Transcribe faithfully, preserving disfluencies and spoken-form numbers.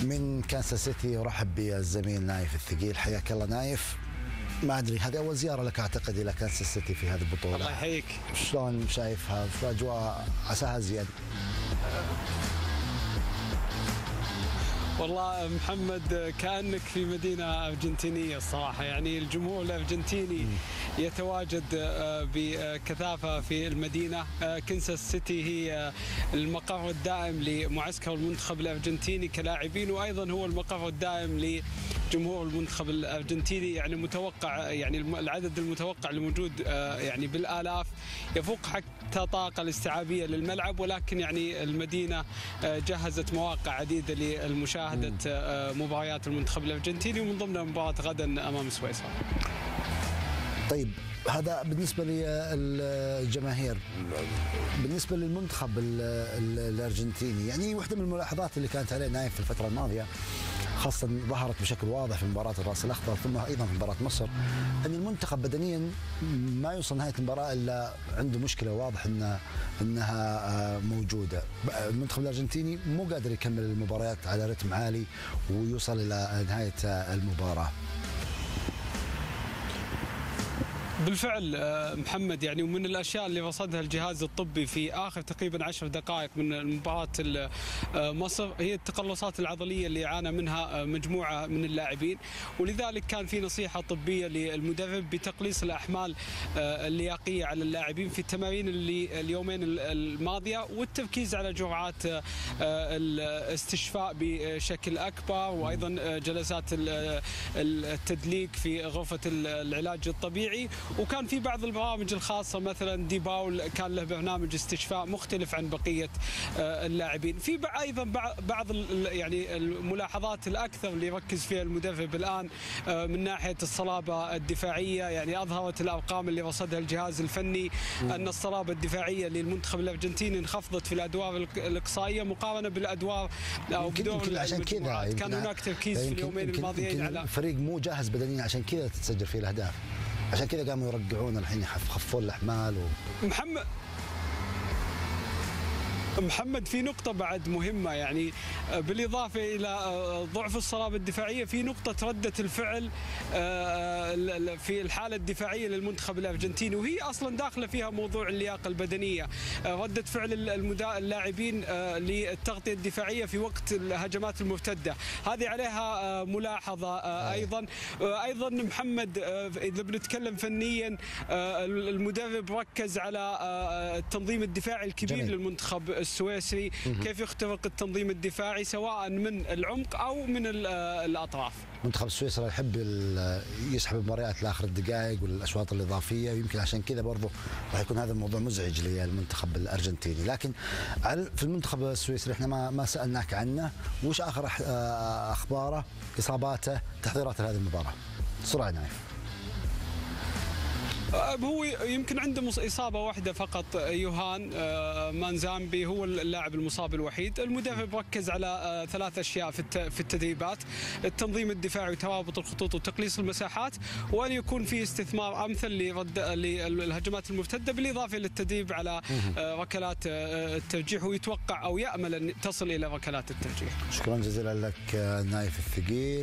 من كانساس سيتي ورحب بالزميل نايف الثقيل. حياك الله نايف. ما ادري هذه اول زياره لك اعتقد الى كانساس سيتي في هذه البطوله. الله يحييك. شلون شايفها؟ شو اجواء عساها زين؟ والله محمد كأنك في مدينة أرجنتينية الصراحة، يعني الجمهور الأرجنتيني يتواجد بكثافة في المدينة. كانساس سيتي هي المقر الدائم لمعسكر المنتخب الأرجنتيني كلاعبين، وأيضا هو المقر الدائم لجمهور المنتخب الأرجنتيني. يعني متوقع يعني العدد المتوقع الموجود يعني بالآلاف، يفوق حتى طاقة الاستيعابية للملعب، ولكن يعني المدينة جهزت مواقع عديدة للمشاهدة مباريات المنتخب الأرجنتيني، ومن ضمنها مباراة غدا أمام سويسرا. طيب هذا بالنسبة للجماهير. بالنسبة للمنتخب الأرجنتيني، يعني واحدة من الملاحظات اللي كانت عليه نايف في الفترة الماضية، خاصة ظهرت بشكل واضح في مباراة الرأس الأخضر ثم أيضا في مباراة مصر، أن المنتخب بدنيا ما يوصل نهاية المباراة إلا عنده مشكلة واضح إن إنها موجودة. المنتخب الأرجنتيني مو قادر يكمل المباريات على رتم عالي ويوصل إلى نهاية المباراة. بالفعل محمد، يعني ومن الاشياء اللي رصدها الجهاز الطبي في اخر تقريبا عشر دقائق من مباراه مصر هي التقلصات العضليه اللي عانى منها مجموعه من اللاعبين، ولذلك كان في نصيحه طبيه للمدرب بتقليص الاحمال اللياقيه على اللاعبين في التمارين اللي اليومين الماضيه، والتركيز على جرعات الاستشفاء بشكل اكبر، وايضا جلسات التدليك في غرفه العلاج الطبيعي. وكان في بعض البرامج الخاصة، مثلا دي باول كان له برنامج استشفاء مختلف عن بقية اللاعبين. في أيضا بعض يعني الملاحظات الأكثر اللي يركز فيها المدرب الآن من ناحية الصلابة الدفاعية. يعني أظهرت الأرقام اللي رصدها الجهاز الفني أن الصلابة الدفاعية للمنتخب الأرجنتيني انخفضت في الأدوار الإقصائية مقارنة بالأدوار أو بدور عشان كذا كان هناك تركيز في اليومين الماضيين على الفريق مو جاهز بدنيا، عشان كذا تتسجل فيه الأهداف، عشان كذا قاموا يرجعون الحين يخففون الأحمال و... محمد محمد في نقطة بعد مهمة، يعني بالإضافة إلى ضعف الصلابة الدفاعية، في نقطة ردة الفعل في الحالة الدفاعية للمنتخب الأرجنتيني، وهي أصلا داخلة فيها موضوع اللياقة البدنية. ردة فعل اللاعبين للتغطية الدفاعية في وقت الهجمات المرتدة، هذه عليها ملاحظة أيضا. أيضا محمد إذا بنتكلم فنيا، المدرب ركز على التنظيم الدفاعي الكبير جميل. للمنتخب السويسري، كيف يخترق التنظيم الدفاعي سواء من العمق أو من الأطراف. منتخب سويسرا يحب يسحب المباريات لاخر الدقائق والاشواط الاضافيه، ويمكن عشان كذا برضه راح يكون هذا الموضوع مزعج للمنتخب الارجنتيني. لكن في المنتخب السويسري احنا ما ما سالناك عنه، وش اخر اخباره، اصاباته، تحضيرات لهذه المباراه بسرعه نايف؟ هو يمكن عنده إصابة واحدة فقط، يوهان مانزامبي هو اللاعب المصاب الوحيد. المدرب ركز على ثلاث أشياء في التدريبات: التنظيم الدفاعي وترابط الخطوط وتقليص المساحات، وأن يكون في استثمار أمثل لرد للهجمات المرتدة، بالإضافة للتدريب على ركلات الترجيح، ويتوقع أو يأمل أن تصل إلى ركلات الترجيح. شكرا جزيلا لك نايف الثقيل.